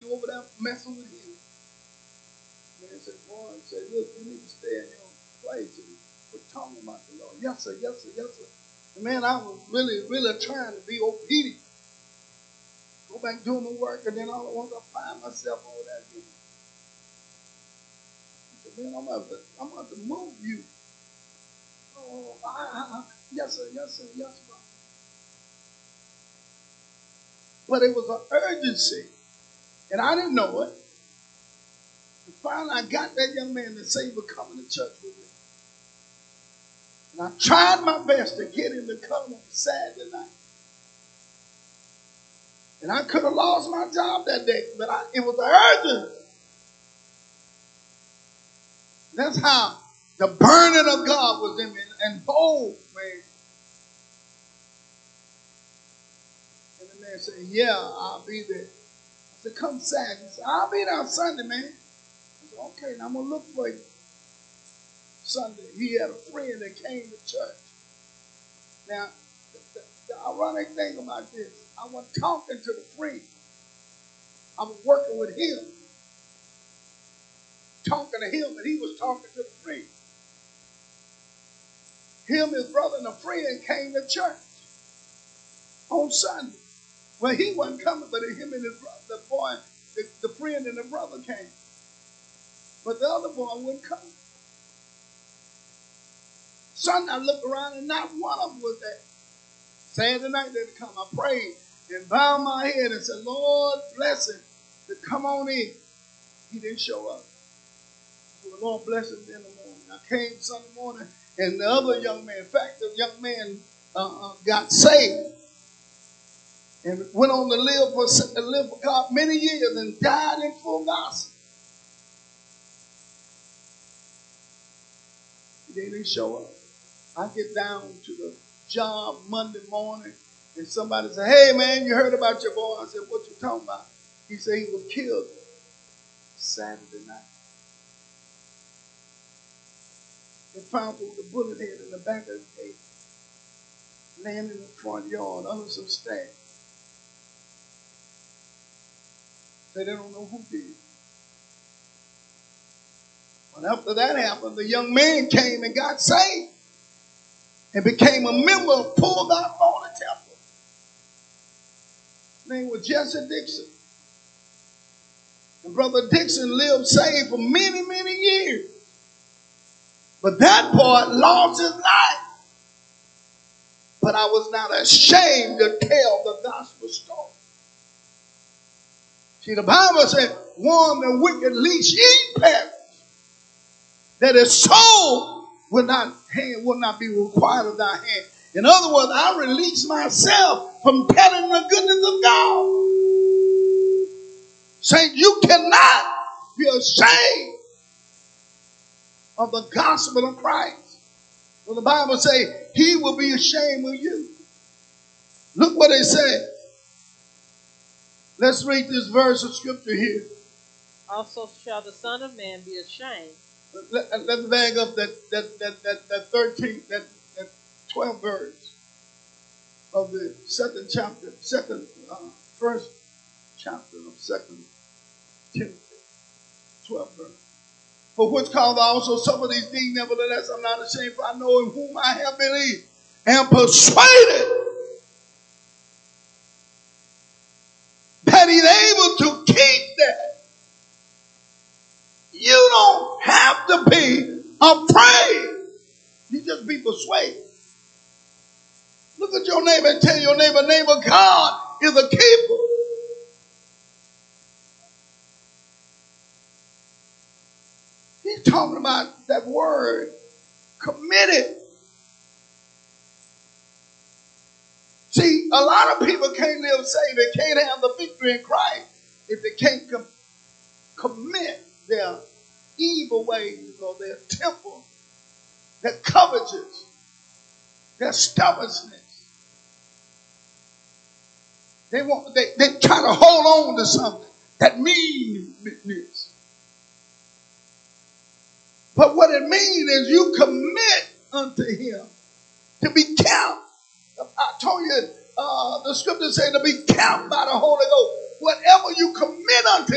over there messing with him. Man said, boy, he said, look, you need to stay in your place and quit talking about the Lord. Yes, sir, yes, sir, yes, sir. And man, I was really, really trying to be obedient. Go back doing my work, and then all at once I find myself over there again. I said, man, I'm about to move you. Oh, yes, sir, yes, sir, yes, sir. But it was an urgency, and I didn't know it. And finally, I got that young man to say he was coming to church with me. And I tried my best to get him to come on Saturday night. And I could have lost my job that day, but it was urgent. That's how the burning of God was in me. And bold, man. And the man said, yeah, I'll be there. I said, come Saturday. He said, I'll be there on Sunday, man. I said, okay, now I'm going to look for you. Sunday, he had a friend that came to church. Now, the ironic thing about this, I wasn't talking to the friend. I was working with him. Talking to him, and he was talking to the friend. Him, his brother, and a friend came to church on Sunday. Well, he wasn't coming, but him and his brother, the boy, the friend and the brother came. But the other boy wouldn't come. Sunday, I looked around, and not one of them was there. Saturday night, they come. I prayed and bowed my head and said, Lord, bless him to come on in. He didn't show up. So the Lord blessed him in the morning. I came Sunday morning, and the other young man, in fact, the young man got saved and went on to live for God many years and died in full gospel. He didn't show up. I get down to the job Monday morning, and somebody said, hey, man, you heard about your boy? I said, what you talking about? He said he was killed Saturday night. They found him with a bullet head in the back of his head, laying in the front yard under some stairs. They don't know who did. But after that happened, the young man came and got saved and became a member of Full God Holy Temple. His name was Jesse Dixon. And Brother Dixon lived saved for many, many years. But that boy lost his life. But I was not ashamed to tell the gospel story. See, the Bible said, warn the wicked lest ye perish, that his soul will not be required of thy hand. In other words, I release myself from telling the goodness of God. Saying you cannot be ashamed of the gospel of Christ. Well, the Bible says he will be ashamed of you. Look what it said. Let's read this verse of scripture here. Also shall the Son of Man be ashamed. Let's bag up that 12th verse of the first chapter of 2 Timothy, 12th verse. For which cause I also suffer these things, nevertheless I'm not ashamed, for I know in whom I have believed, and persuaded that he's able to keep that. You don't have to be afraid. You just be persuaded. Look at your neighbor and tell your neighbor, God is a keeper. He's talking about that word, committed. See, a lot of people can't live saved. They can't have the victory in Christ if they can't commit their evil ways or their temper, their covetousness, their stubbornness. They try to hold on to something that meanness. But what it means is you commit unto him to be kept. I told you, the scripture says to be kept by the Holy Ghost. Whatever you commit unto